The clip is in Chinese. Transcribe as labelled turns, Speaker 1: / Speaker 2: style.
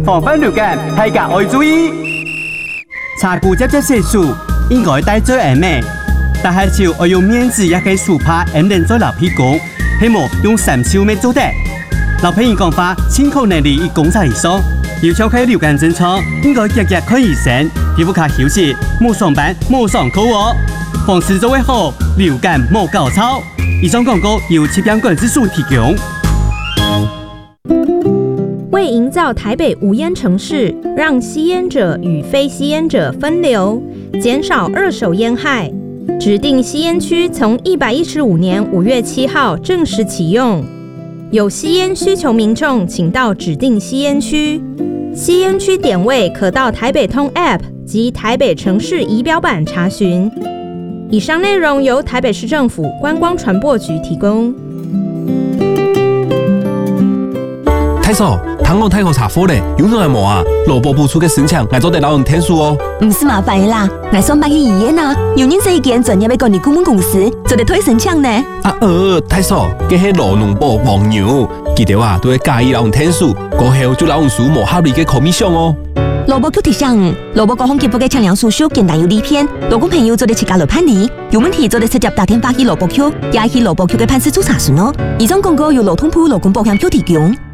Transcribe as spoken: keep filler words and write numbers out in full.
Speaker 1: 防范流感，大家要注意。查骨接接色素应该戴最严美，但係就要用面子也可以super 安定在流屁股，希望用三手咩做得。老朋友講話，清口能力以工作嚟說，要超開流感症狀，應該日日看醫生，皮膚卡休息，冇上班冇上課喎，防治做會好，流感冇搞錯。以上廣告由疾病管制署提供。
Speaker 2: 为营造台北无烟城市，让吸烟者与非吸烟者分流，减少二手烟害，指定吸烟区从一百一十五年五月七号正式启用。有吸烟需求民众，请到指定吸烟区。吸烟区点位可到台北通 App 及台北城市仪表板查询。以上内容由台北市政府观光传播局提供。
Speaker 3: 太嫂，糖我太后查甫咧，有哪冇啊？萝卜部出嘅申请，我做得老人天数哦。
Speaker 4: 唔是麻烦啦，我上班去医院啊，有认识一间专业嘅管理顾问公司，做得推申请呢。
Speaker 3: 啊呃，太嫂，佢係罗农部黄牛，记得啊，都會介意老人天數，過後就老人數無合理嘅 commission 哦。
Speaker 4: 蘿蔔 Q 提醒，蘿蔔各項業務嘅測量叔叔簡單有利片，勞工朋友做得切價來辦理，有問題做得直接打電話去蘿蔔 Q，也去蘿蔔 Q 嘅辦事處查詢哦。以上廣告由勞通部勞工保險局提供。